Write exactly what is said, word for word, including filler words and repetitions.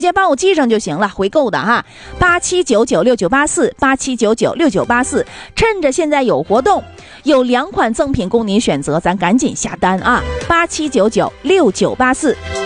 直接帮我记上就行了，回购的哈，八七九九六九八四，八七九九六九八四，趁着现在有活动，有两款赠品供您选择，咱赶紧下单啊，八七九九六九八四。